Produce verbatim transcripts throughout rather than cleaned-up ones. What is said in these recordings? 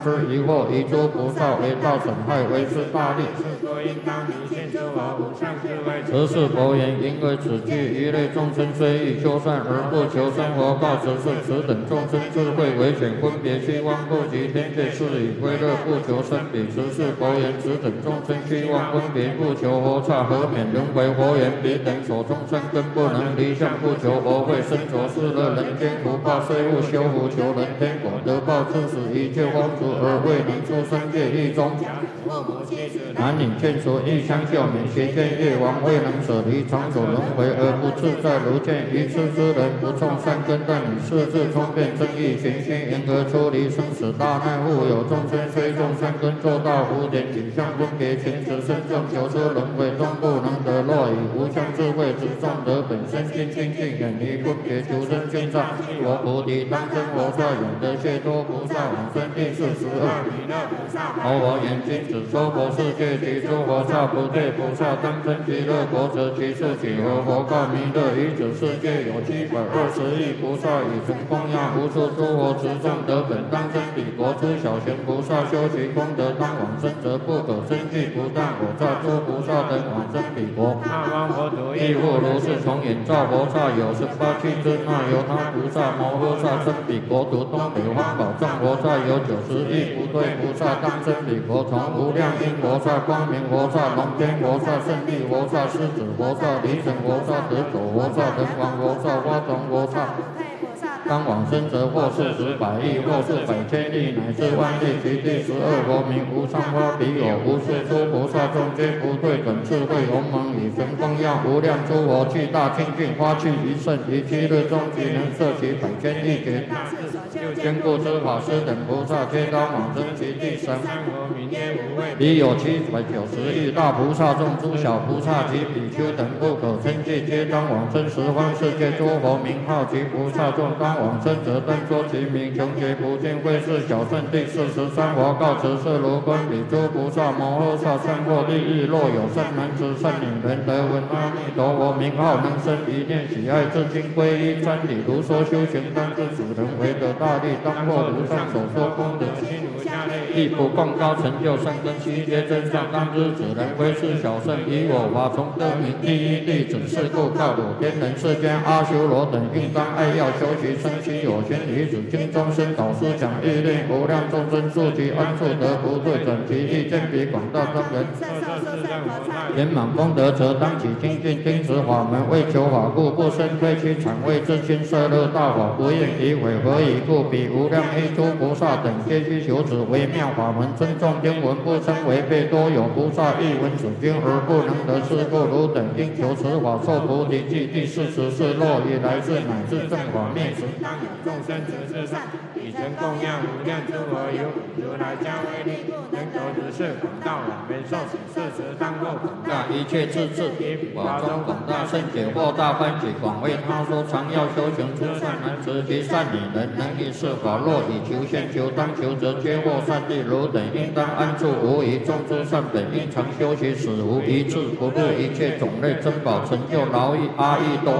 是疑惑，以诸菩萨为道损害，为是大利。 是佛应当明现诸佛无上智慧。 此是佛言，因为此句一类众生虽欲修善而不求生活，告此是此等众生智慧为显，分别虚妄不及天界，是以归乐不求生彼。此是佛言，此等众生虚妄分别不求佛刹，何免轮回？佛言，彼等所众生根不能离相，不求佛慧，身着是乐人间福报，虽勿修福，求人天果得报，致使一切荒除而未能出生界狱中。男女眷属欲相救免，邪见业王未能舍离长久轮回而不自在，如见愚痴之人不种善根，但以四智聪辩正义循循，因而出离生死大难。复有众生虽种善根，做到福典，景象分别前持身众，求出轮回终不能得。若以无相智慧之众得本身心清净，远离分别求生圈上，我菩提当生佛刹，永得解脱菩萨往生第四十二。佛我言君子说佛世界及诸佛刹不对菩萨当生极乐国，则其数几何？佛告弥勒，于此世界有七百二十亿菩萨，以成供养无数诸佛持众得本当生彼国。诸小贤菩萨修其功德当往生，则不可生计，不但我刹诸菩萨等往生彼国。亦复如是，从眼照佛刹有十八七尊，那由他菩萨摩诃萨生彼国土。东北方宝藏佛刹有九十亿不对菩萨当生彼国，从无量音佛刹、光明佛刹、龙天佛刹、胜利佛刹、狮子佛刹、离尘佛刹、得走佛刹、人王佛刹、花床佛刹。当往生者或是十百亿，或是百千亿，乃至万亿。其第十二佛名无上花彼有无数诸菩萨众，皆不对等智慧鸿蒙，以神供养无量诸佛，具大清净花趣一甚。于七日中，即能摄其百千亿劫。坚固之法师等菩萨，皆当往生其第三佛名曰无畏。彼有七百九十亿大菩萨众，诸小菩萨及比丘等不可称计，皆当往生十方世界诸佛名号及菩萨众，当往生者当说其名，穷劫不尽会是小圣。第四十三佛告辞是如观彼诸菩萨摩诃萨善获利益，若有善男子善女人得闻阿弥陀佛名号，能生一念喜爱，至今皈依瞻礼，如说修行当知此人为得大利，当获如上所说功德，亦不共高成就善根悉皆真相，当知此人为是小圣，以我法从得名第一弟子，是故告我天人世间阿修罗等应当爱要修习生其有玄于子经中生导师讲欲令无量众生速其安处得不对转其意见比广大众人圆满功德，则当起精进听持法门，为求法故不生推其产，为自心摄乐大法不厌其毁。何以故？彼无量依诸菩萨等皆须求此微妙法门，尊重经文不称违背，多有菩萨欲闻此经而不能得，是故汝等应求此法受菩提记。第四十四，若以来世乃至正法灭时，当有众生执事上，以成供养无量诸佛，有如来加威力，能求执事广大往遍受持，是时当获广大一切智智，以法中广大圣解惑大欢喜，广为他说常要修行诸善男子及善女人，能以是法，若以求现求当求，则皆获善利。汝等应当安住无疑，众诸善本应常修习，使无一智不入一切种类珍宝，成就劳役阿逸多。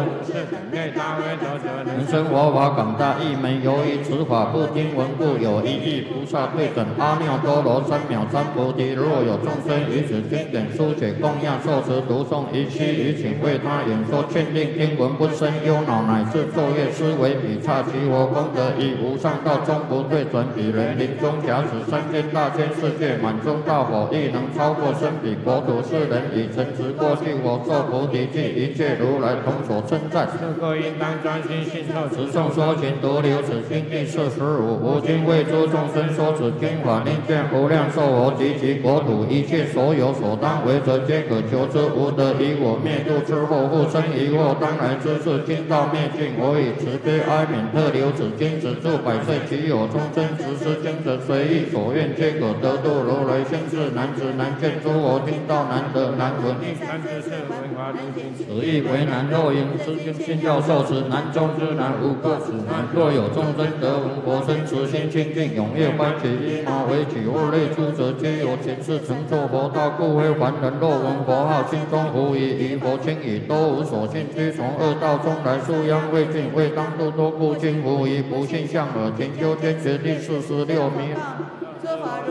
人生佛法广大义门，由于此法不听闻故，有一亿菩萨对准阿耨多罗三藐三菩提。若有众生于此经典书写供养受持读诵，一期于请为他演说劝令听闻，不生忧恼，乃至昼夜思维彼刹其佛功德，以无上道终不退转。彼人临终假使三千大千世界满中大火，亦能超过生彼国土。世人以诚实过去我受菩提记，一切如来同所称赞。是故应当专心信受持诵说勤读留此经。第四十五，吾今为诸众生说此经法，令见无量寿佛及其国土一切所有所当为者，皆可求之。无得以我灭度之后，复生疑惑，当来之事，经道灭尽。我以慈悲哀悯特留此经，止住百岁。其有众生执持经者，随意所愿，皆可得度。如来先世男子难见诸佛听道难得难闻，此亦为难。若应此经信教受持，难中之难，无过此难。若有众生得闻佛身，慈心清净，踊跃欢喜，依马为起物类诸者，皆有前世成就佛道，故非凡人。若闻佛号，心中无疑，于佛轻已，都无所信，居从恶道中来，素殃未尽，未当度多故，今无疑不信向耳。勤修坚决第四十六名。 则法